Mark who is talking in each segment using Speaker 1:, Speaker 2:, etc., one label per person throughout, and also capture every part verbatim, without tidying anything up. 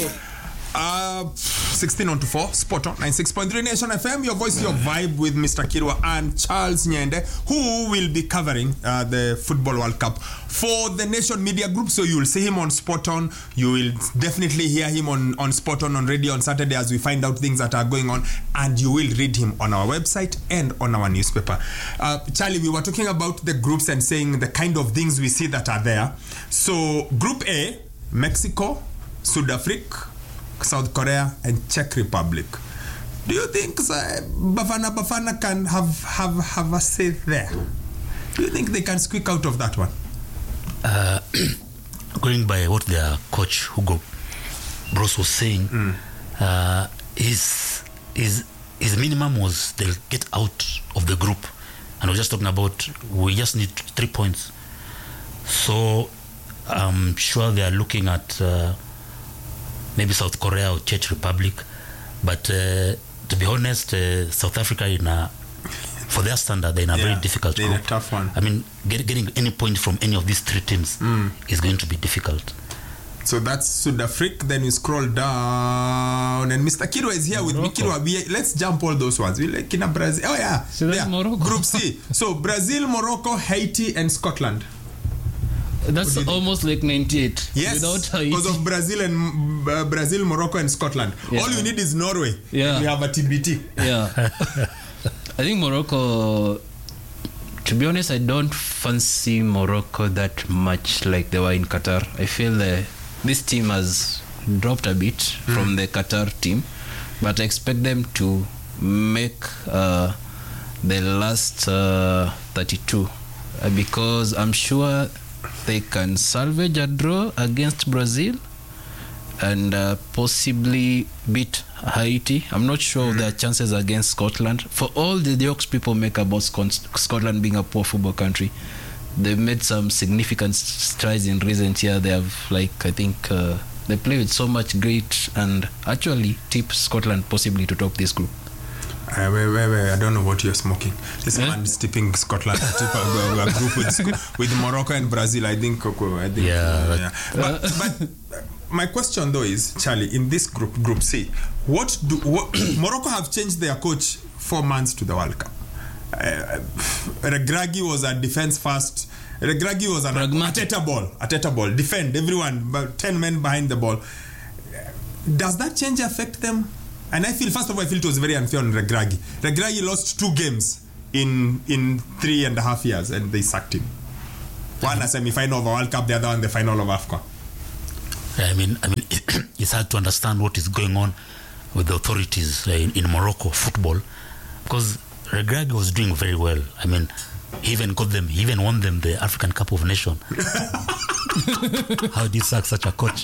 Speaker 1: four.
Speaker 2: Uh, sixteen on to four, spot on, ninety-six point three Nation F M, your voice, your vibe with Mister Kirwa and Charles Nyende, who will be covering uh, the Football World Cup for the Nation Media Group. So you will see him on Spot On. You will definitely hear him on, on Spot On on radio on Saturday as we find out things that are going on. And you will read him on our website and on our newspaper. Uh, Charlie, we were talking about the groups and saying the kind of things we see that are there. So Group A, Mexico, South Africa, South Korea and Czech Republic. Do you think uh, Bafana Bafana can have, have have a say there? Do you think they can squeak out of that one?
Speaker 3: Uh, going by what their coach Hugo Broos was saying, mm. uh, his his his minimum was they'll get out of the group, and we're just talking about we just need three points. So I'm sure they are looking at. Uh, maybe South Korea or Czech Republic, but uh, to be honest, uh, South Africa in a, for their standard, they're in a yeah, very difficult
Speaker 2: they're
Speaker 3: group.
Speaker 2: In a tough one.
Speaker 3: I mean, get, getting any point from any of these three teams mm. is going to be difficult.
Speaker 2: So that's South Africa. Then we scroll down, and Mister Kirwa is here Morocco. With me. Kirwa, we, let's jump all those ones. We like in a Brazil. Oh yeah,
Speaker 1: so that's
Speaker 2: yeah.
Speaker 1: Morocco.
Speaker 2: Group C. So Brazil, Morocco, Haiti, and Scotland.
Speaker 1: That's almost like ninety-eight.
Speaker 2: Yes,
Speaker 1: without Haiti.
Speaker 2: Because of Brazil and uh, Brazil, Morocco, and Scotland. Yeah. All you need is Norway.
Speaker 1: Yeah,
Speaker 2: we have a T B T.
Speaker 1: Yeah, I think Morocco. To be honest, I don't fancy Morocco that much like they were in Qatar. I feel the this team has dropped a bit mm. from the Qatar team, but I expect them to make uh, the last uh, thirty-two uh, because I'm sure they can salvage a draw against Brazil and uh, possibly beat Haiti. I'm not sure mm-hmm. of their chances against Scotland. For all the jokes people make about Scotland being a poor football country, they've made some significant strides in recent years. They have, like, I think, uh, they play with so much grit and actually tip Scotland possibly to top this group.
Speaker 2: Uh, wait, wait, wait, I don't know what you're smoking. This eh? man is tipping Scotland to tip a, a group with, with Morocco and Brazil. I think. I think
Speaker 3: yeah.
Speaker 2: Uh, yeah. But, but my question though is, Charlie, in this group, Group C, what do what, Morocco have changed their coach four months to the World Cup? Uh, Regragui was a defense first. Regragui was an Ateta ball. Ateta ball. Defend everyone, but ten men behind the ball. Does that change affect them? And I feel, first of all, I feel it was very unfair on Regragui. Regragui lost two games in in three and a half years, and they sacked him. One a semi-final of a World Cup, the other one the final of AFCON.
Speaker 3: I mean, I mean, it's hard to understand what is going on with the authorities in, in Morocco football, because Regragui was doing very well. I mean, he even got them, he even won them the African Cup of Nations. How did he sack such a coach?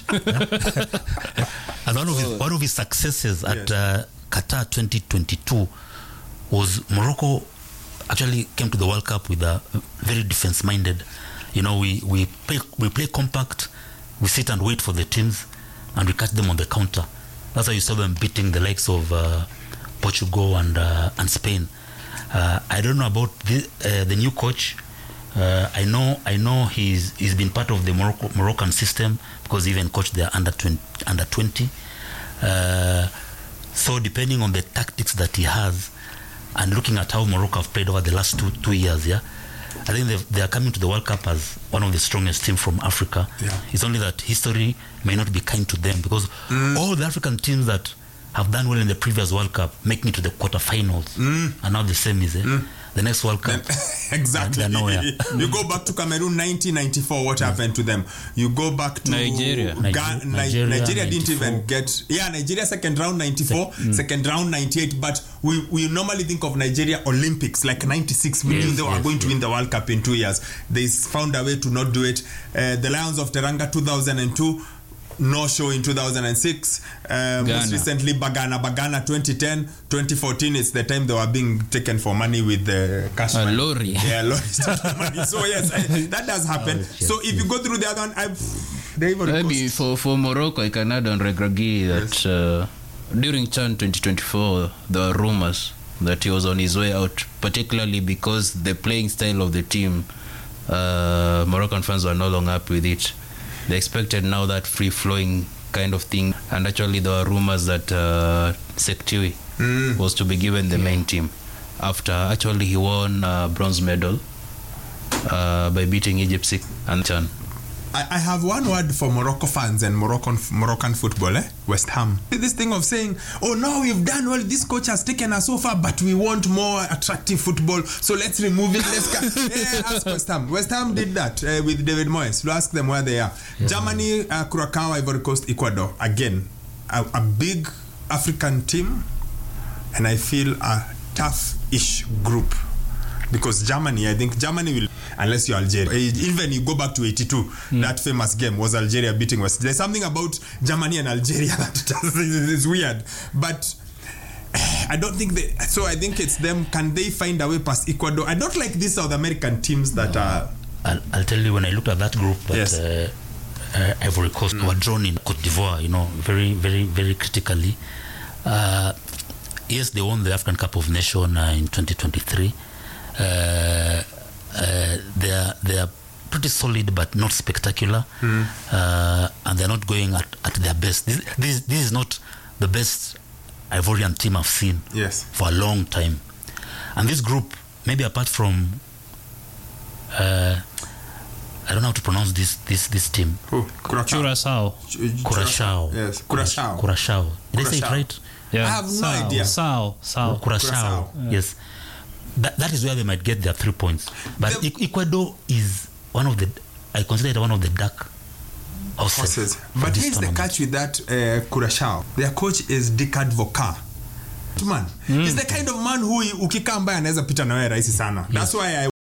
Speaker 3: And one of his, one of his successes at yes. uh, Qatar twenty twenty-two was Morocco actually came to the World Cup with a very defense-minded. You know, we we play we play compact, we sit and wait for the teams, and we catch them on the counter. That's how you saw them beating the likes of uh, Portugal and uh, and Spain. Uh, I don't know about the, uh, the new coach. Uh, I know I know he's he's been part of the Morocco, Moroccan system because he even coached their under twenty. Under twenty. Uh, so depending on the tactics that he has, and looking at how Morocco have played over the last two two years, yeah, I think they are coming to the World Cup as one of the strongest teams from Africa.
Speaker 2: Yeah.
Speaker 3: It's only that history may not be kind to them because mm. all the African teams that have done well in the previous World Cup making it to the quarterfinals,
Speaker 2: mm.
Speaker 3: and now the same is it. Mm. The next World Cup.
Speaker 2: Exactly. You go back to Cameroon nineteen ninety-four, what happened to them? You go back to
Speaker 1: Nigeria.
Speaker 2: Ga- Nigeria, Nigeria didn't even get... Yeah, Nigeria second round ninety-four, Se- mm. second round ninety-eight, but we, we normally think of Nigeria Olympics, like ninety-six, we yes, knew they were yes, going yes. to win the World Cup in two years. They found a way to not do it. Uh, the Lions of Teranga two thousand two, no show in two thousand six. Uh, most recently, Bagana. Bagana twenty ten. twenty fourteen is the time they were being taken for money with the cash
Speaker 1: uh,
Speaker 2: money.
Speaker 1: Lorry.
Speaker 2: Yeah, lorry money. So, yes, I, that does happen. Oh, yes, so, if yes. you go through the other one, I've, they even
Speaker 1: maybe for, for Morocco, I can add on Regragui that yes. uh, during CHAN twenty twenty-four, there were rumors that he was on his way out, particularly because the playing style of the team, uh, Moroccan fans were no longer happy with it. They expected now that free-flowing kind of thing. And actually there were rumors that uh, Sektiwi
Speaker 2: Mm.
Speaker 1: was to be given the main team after actually he won a bronze medal uh, by beating Egypt six and ten.
Speaker 2: I, I have one word for Morocco fans and Moroccan Moroccan football, eh? West Ham. This thing of saying, oh, no, we've done well, this coach has taken us so far, but we want more attractive football, so let's remove it. Let's ca- yeah, ask West Ham. West Ham did that uh, with David Moyes. You ask them where they are. Yeah. Germany, uh, Curacao, Ivory Coast, Ecuador. Again, a, a big African team, and I feel a tough-ish group. Because Germany, I think Germany will, unless you're Algeria. Even you go back to eighty-two, mm. that famous game was Algeria beating West. There's something about Germany and Algeria that is weird. But I don't think they, so I think it's them. Can they find a way past Ecuador? I don't like these South American teams that no. are...
Speaker 3: I'll, I'll tell you, when I looked at that group, but,
Speaker 2: yes.
Speaker 3: uh, uh, Ivory Coast mm. were drawn in Cote d'Ivoire, you know, very, very, very critically. Uh, yes, they won the African Cup of Nations uh, in twenty twenty-three. Uh, uh, they are they are pretty solid but not spectacular, mm. uh, and they're not going at, at their best. This, this this is not the best Ivorian team I've seen
Speaker 2: yes.
Speaker 3: for a long time. And this group, maybe apart from uh, I don't know how to pronounce this this this team.
Speaker 2: Who?
Speaker 1: Curacao.
Speaker 3: Curacao.
Speaker 2: Yes, Curacao.
Speaker 3: Curacao. Did I say it right?
Speaker 1: Yeah.
Speaker 2: I have no
Speaker 1: Sao,
Speaker 2: idea.
Speaker 1: Sao, Sao.
Speaker 3: Curacao.
Speaker 1: Yeah.
Speaker 3: Yes. That, that is where they might get their three points. But
Speaker 2: the,
Speaker 3: e- Ecuador is one of the, I consider it one of the dark horses.
Speaker 2: But here's
Speaker 3: tournament.
Speaker 2: the catch with that uh, Curacao. Their coach is Dikad Vokar. Man, mm. he's the kind of man who ukika ambaye anaweza pita na wewe rahisi sana. That's why I